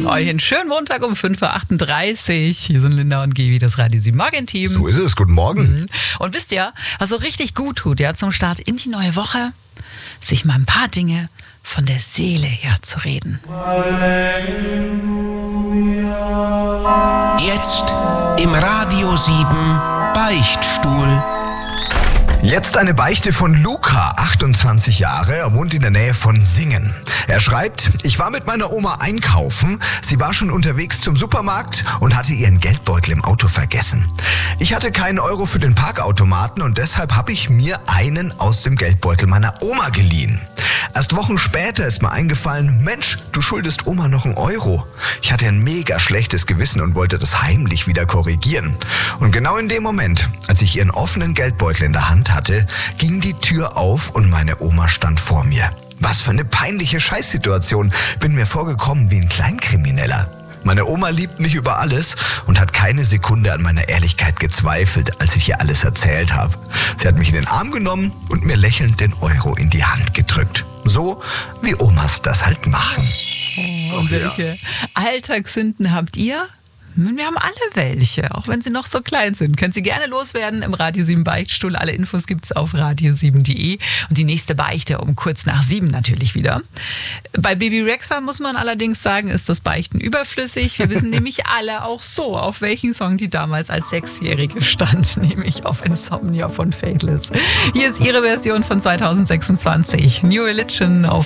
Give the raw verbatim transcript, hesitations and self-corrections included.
Euch einen schönen Montag um fünf Uhr achtunddreißig. Hier sind Linda und Gevi, das Radio sieben Morgen-Team. So ist es, guten Morgen. Und wisst ihr, was so richtig gut tut, ja, zum Start in die neue Woche? Sich mal ein paar Dinge von der Seele her zu reden. Jetzt im Radio sieben Beichtstuhl. Jetzt eine Beichte von Luca, achtundzwanzig Jahre, er wohnt in der Nähe von Singen. Er schreibt, ich war mit meiner Oma einkaufen, sie war schon unterwegs zum Supermarkt und hatte ihren Geldbeutel im Auto vergessen. Ich hatte keinen Euro für den Parkautomaten und deshalb habe ich mir einen aus dem Geldbeutel meiner Oma geliehen. Erst Wochen später ist mir eingefallen, Mensch, du schuldest Oma noch einen Euro. Ich hatte ein mega schlechtes Gewissen und wollte das heimlich wieder korrigieren. Und genau in dem Moment, als ich ihren offenen Geldbeutel in der Hand hatte, ging die Tür auf und meine Oma stand vor mir. Was für eine peinliche Scheißsituation. Bin mir vorgekommen wie ein Kleinkrimineller. Meine Oma liebt mich über alles und hat keine Sekunde an meiner Ehrlichkeit gezweifelt, als ich ihr alles erzählt habe. Sie hat mich in den Arm genommen und mir lächelnd den Euro in die Hand gedrückt. So, wie Omas das halt machen. Oh, und welche Alltagssünden habt ihr? Wir haben alle welche, auch wenn sie noch so klein sind. Können Sie gerne loswerden im Radio sieben Beichtstuhl. Alle Infos gibt's auf radio sieben punkt de. Und die nächste Beichte um kurz nach sieben natürlich wieder. Bei Baby Rexha muss man allerdings sagen, ist das Beichten überflüssig. Wir wissen nämlich alle auch so, auf welchen Song die damals als Sechsjährige stand. Nämlich auf Insomnia von Faithless. Hier ist ihre Version von zweitausendsechsundzwanzig. New Religion auf